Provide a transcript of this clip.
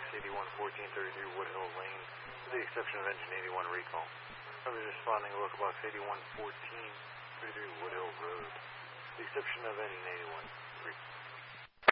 81 1433 Woodhill Lane, with the exception of engine 81 recall. Others responding local box 81 1433 Woodhill Road, with the exception of engine 81 recall.